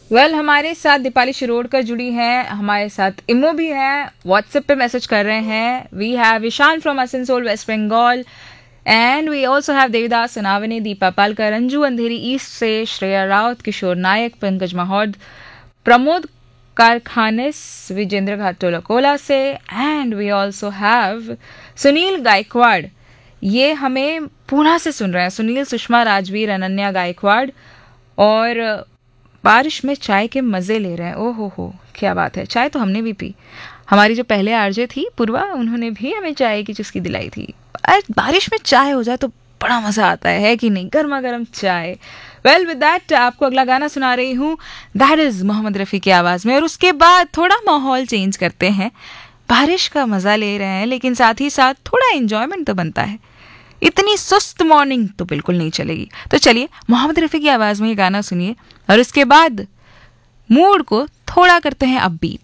हमारे साथ दीपाली शिरोडकर जुड़ी हैं, हमारे साथ इमो भी हैं, व्हाट्सएप पे मैसेज कर रहे हैं. We have Ishan from Asansol waste Bengal and we also have Devdas सनावनी, Deepa Palkar, Anju Andheri east से, श्रेया राउत, किशोर नायक, पंकज माहौद, प्रमोद कारखानिस, विजेंद्र घाटोला कोला से, and we also have Sunil Gaekwad. ये हमें पूना से सुन रहे हैं. सुनील, सुषमा, राजवीर, अनन्या गायकवाड़ और बारिश में चाय के मजे ले रहे हैं. ओहो हो, क्या बात है. चाय तो हमने भी पी. हमारी जो पहले आरजे थी पूर्वा, उन्होंने भी हमें चाय की चुस्की दिलाई थी. बारिश में चाय हो जाए तो बड़ा मजा आता है कि नहीं. गर्मा गर्म चाय. विद दैट आपको अगला गाना सुना रही हूँ. दैट इज मोहम्मद रफ़ी की आवाज में. और उसके बाद थोड़ा माहौल चेंज करते हैं. बारिश का मजा ले रहे हैं लेकिन साथ ही साथ थोड़ा एंजॉयमेंट तो बनता है. इतनी सुस्त मॉर्निंग तो बिल्कुल नहीं चलेगी. तो चलिए मोहम्मद रफ़ी की आवाज में ये गाना सुनिए और उसके बाद मूड को थोड़ा करते हैं अपबीट.